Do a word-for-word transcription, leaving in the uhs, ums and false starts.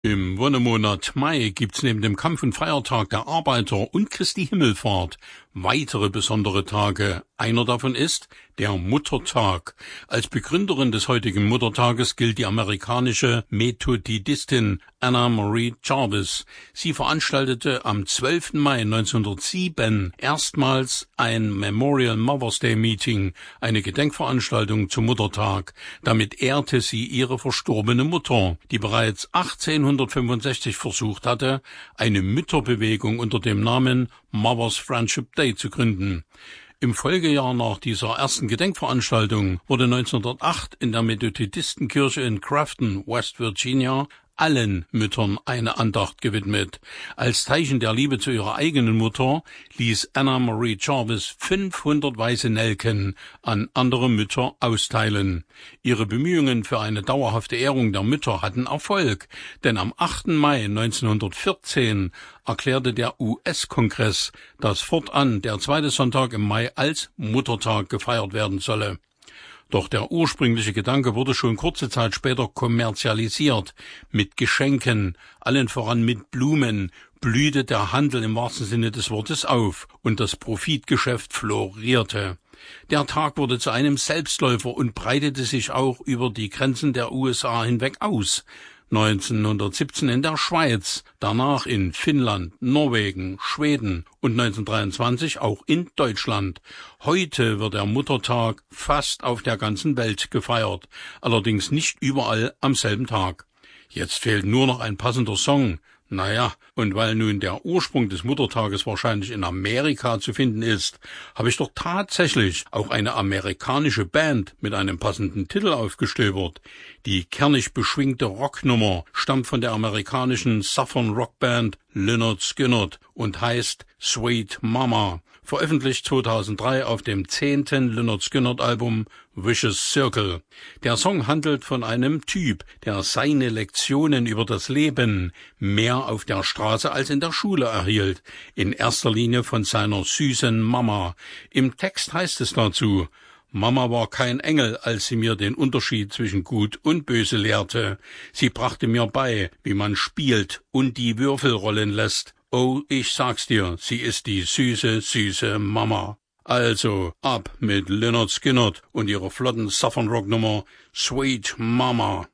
Im Wonnemonat Mai gibt's neben dem Kampf- und Feiertag der Arbeiter und Christi Himmelfahrt weitere besondere Tage. Einer davon ist der Muttertag. Als Begründerin des heutigen Muttertages gilt die amerikanische Methodistin Anna Marie Jarvis. Sie veranstaltete am zwölften Mai neunzehnhundertsieben erstmals ein Memorial Mother's Day Meeting, eine Gedenkveranstaltung zum Muttertag. Damit ehrte sie ihre verstorbene Mutter, die bereits achtzehnhundertfünfundsechzig versucht hatte, eine Mütterbewegung unter dem Namen Mother's Friendship Day zu gründen. Im Folgejahr nach dieser ersten Gedenkveranstaltung wurde neunzehnhundertacht in der Methodistenkirche in Grafton, West Virginia, allen Müttern eine Andacht gewidmet. Als Zeichen der Liebe zu ihrer eigenen Mutter ließ Anna Marie Jarvis fünfhundert weiße Nelken an andere Mütter austeilen. Ihre Bemühungen für eine dauerhafte Ehrung der Mütter hatten Erfolg, denn am achten Mai neunzehnhundertvierzehn erklärte der U S-Kongress, dass fortan der zweite Sonntag im Mai als Muttertag gefeiert werden solle. Doch der ursprüngliche Gedanke wurde schon kurze Zeit später kommerzialisiert. Mit Geschenken, allen voran mit Blumen, blühte der Handel im wahrsten Sinne des Wortes auf und das Profitgeschäft florierte. Der Tag wurde zu einem Selbstläufer und breitete sich auch über die Grenzen der U S A hinweg aus. neunzehnhundertsiebzehn in der Schweiz, danach in Finnland, Norwegen, Schweden und neunzehnhundertdreiundzwanzig auch in Deutschland. Heute wird der Muttertag fast auf der ganzen Welt gefeiert, allerdings nicht überall am selben Tag. Jetzt fehlt nur noch ein passender Song. Naja, und weil nun der Ursprung des Muttertages wahrscheinlich in Amerika zu finden ist, habe ich doch tatsächlich auch eine amerikanische Band mit einem passenden Titel aufgestöbert. Die kernig beschwingte Rocknummer stammt von der amerikanischen Southern Rockband Lynyrd Skynyrd und heißt Sweet Mama, veröffentlicht zweitausenddrei auf dem zehnten Lynyrd Skynyrd Album Vicious Circle. Der Song handelt von einem Typ, der seine Lektionen über das Leben mehr auf der Straße als in der Schule erhielt, in erster Linie von seiner süßen Mama. Im Text heißt es dazu: Mama war kein Engel, als sie mir den Unterschied zwischen Gut und Böse lehrte. Sie brachte mir bei, wie man spielt und die Würfel rollen lässt. Oh, ich sag's dir, sie ist die süße, süße Mama. Also, ab mit Lynyrd Skynyrd und ihrer flotten Southern Rock Nummer Sweet Mama.